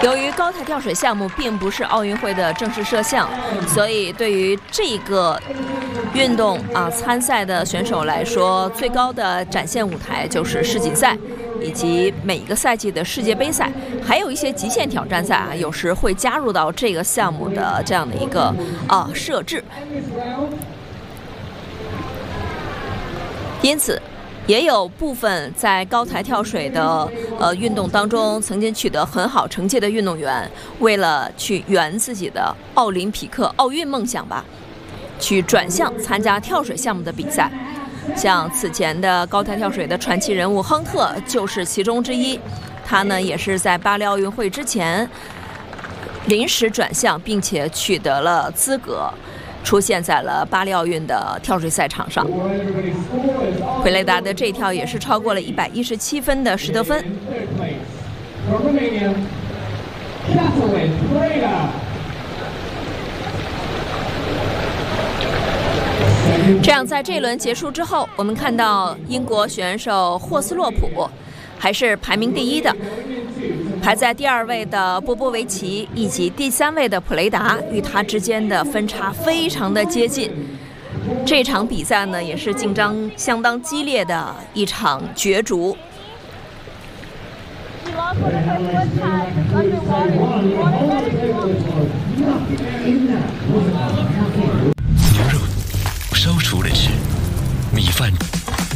由于高台跳水项目并不是奥运会的正式设项，所以对于这个运动参赛的选手来说，最高的展现舞台就是世锦赛，以及每一个赛季的世界杯赛，还有一些极限挑战赛有时会加入到这个项目的这样的一个设置。因此，也有部分在高台跳水的运动当中曾经取得很好成绩的运动员，为了去圆自己的奥林匹克奥运梦想吧，去转向参加跳水项目的比赛。像此前的高台跳水的传奇人物亨特就是其中之一，他呢也是在巴黎奥运会之前临时转向，并且取得了资格，出现在了巴黎奥运的跳水赛场上。奎雷达的这跳也是超过了117分的10得分。这样，在这一轮结束之后，我们看到英国选手霍斯洛普还是排名第一的，排在第2位的波波维奇以及第3位的普雷达与他之间的分差非常的接近。这场比赛呢，也是竞争相当激烈的一场角逐。 牛肉烧熟了吃，米饭